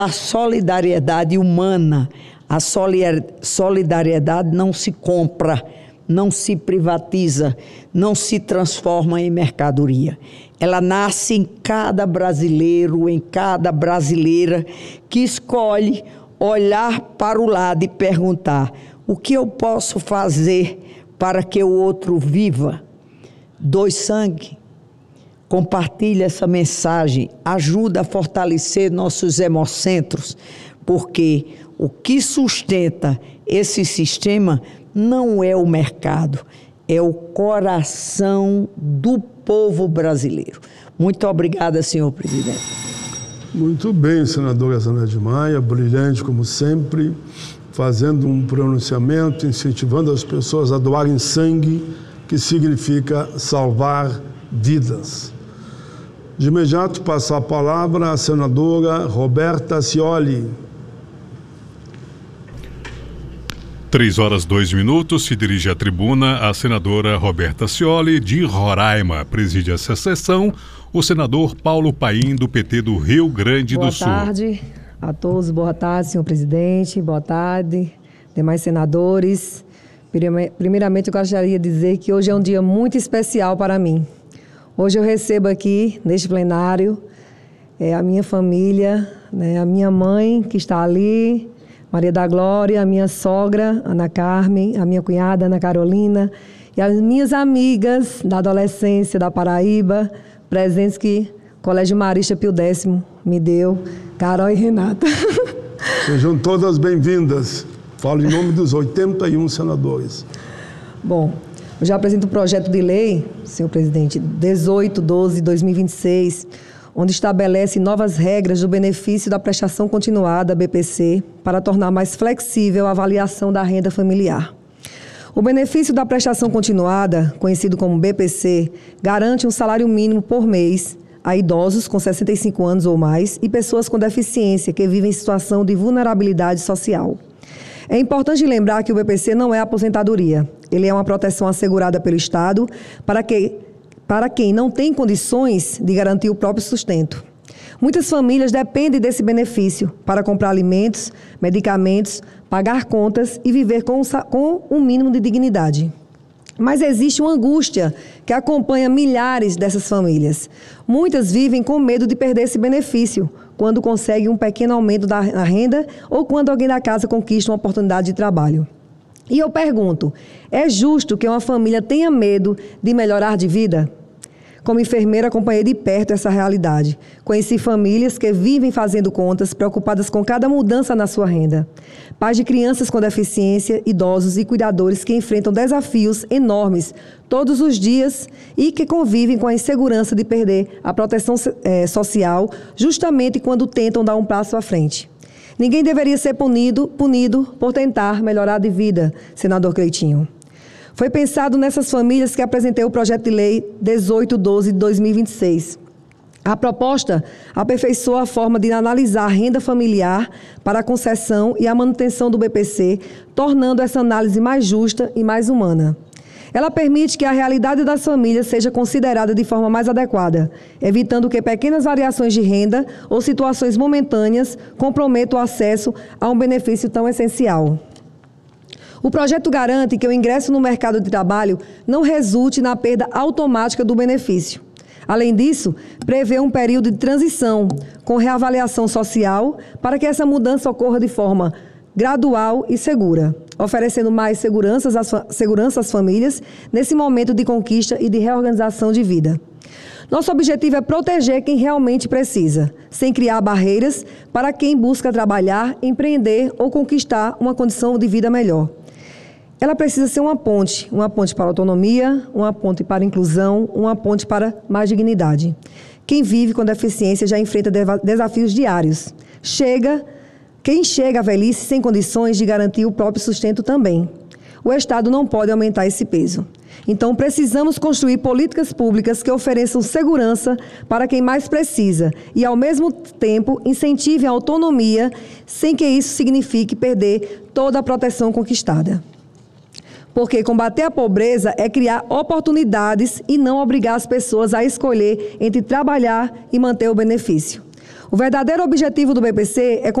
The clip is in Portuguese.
A solidariedade humana, a solidariedade não se compra, não se privatiza, não se transforma em mercadoria. Ela nasce em cada brasileiro, em cada brasileira que escolhe olhar para o lado e perguntar: o que eu posso fazer para que o outro viva? Doe sangue. Compartilhe essa mensagem, ajuda a fortalecer nossos hemocentros, porque o que sustenta esse sistema não é o mercado, é o coração do povo brasileiro. Muito obrigada, senhor presidente. Muito bem, senadora Zaneide Maia, brilhante como sempre, fazendo um pronunciamento, incentivando as pessoas a doarem sangue, que significa salvar vidas. De imediato, passar a palavra à senadora Roberta Cioli. 3h02, se dirige à tribuna a senadora Roberta Cioli, de Roraima. Preside essa sessão o senador Paulo Paim, do PT do Rio Grande do Sul. Boa tarde a todos, boa tarde, senhor presidente, boa tarde, demais senadores. Primeiramente, eu gostaria de dizer que hoje é um dia muito especial para mim. Hoje eu recebo aqui, neste plenário, a minha família, a minha mãe, que está ali, Maria da Glória, a minha sogra, Ana Carmen, a minha cunhada, Ana Carolina, e as minhas amigas da adolescência da Paraíba, presentes que o Colégio Marista Pio X me deu, Carol e Renata. Sejam todas bem-vindas. Falo em nome dos 81 senadores. Bom, eu já apresento o projeto de lei, senhor presidente, 1812/2026, onde estabelece novas regras do benefício da prestação continuada, BPC, para tornar mais flexível a avaliação da renda familiar. O benefício da prestação continuada, conhecido como BPC, garante um salário mínimo por mês a idosos com 65 anos ou mais e pessoas com deficiência que vivem em situação de vulnerabilidade social. É importante lembrar que o BPC não é aposentadoria. Ele é uma proteção assegurada pelo Estado para quem não tem condições de garantir o próprio sustento. Muitas famílias dependem desse benefício para comprar alimentos, medicamentos, pagar contas e viver com um mínimo de dignidade. Mas existe uma angústia que acompanha milhares dessas famílias. Muitas vivem com medo de perder esse benefício, quando conseguem um pequeno aumento na renda ou quando alguém da casa conquista uma oportunidade de trabalho. E eu pergunto, é justo que uma família tenha medo de melhorar de vida? Como enfermeira, acompanhei de perto essa realidade. Conheci famílias que vivem fazendo contas, preocupadas com cada mudança na sua renda. Pais de crianças com deficiência, idosos e cuidadores que enfrentam desafios enormes todos os dias e que convivem com a insegurança de perder a proteção social justamente quando tentam dar um passo à frente. Ninguém deveria ser punido por tentar melhorar de vida, senador Cleitinho. Foi pensado nessas famílias que apresentei o projeto de lei 1812/2026. A proposta aperfeiçoa a forma de analisar a renda familiar para a concessão e a manutenção do BPC, tornando essa análise mais justa e mais humana. Ela permite que a realidade das famílias seja considerada de forma mais adequada, evitando que pequenas variações de renda ou situações momentâneas comprometam o acesso a um benefício tão essencial. O projeto garante que o ingresso no mercado de trabalho não resulte na perda automática do benefício. Além disso, prevê um período de transição com reavaliação social para que essa mudança ocorra de forma gradual e segura, oferecendo mais segurança às famílias nesse momento de conquista e de reorganização de vida. Nosso objetivo é proteger quem realmente precisa, sem criar barreiras para quem busca trabalhar, empreender ou conquistar uma condição de vida melhor. Ela precisa ser uma ponte para a autonomia, uma ponte para a inclusão, uma ponte para mais dignidade. Quem vive com deficiência já enfrenta desafios diários. Quem chega à velhice sem condições de garantir o próprio sustento também. O Estado não pode aumentar esse peso. Então, precisamos construir políticas públicas que ofereçam segurança para quem mais precisa e, ao mesmo tempo, incentivem a autonomia, sem que isso signifique perder toda a proteção conquistada. Porque combater a pobreza é criar oportunidades e não obrigar as pessoas a escolher entre trabalhar e manter o benefício. O verdadeiro objetivo do BPC é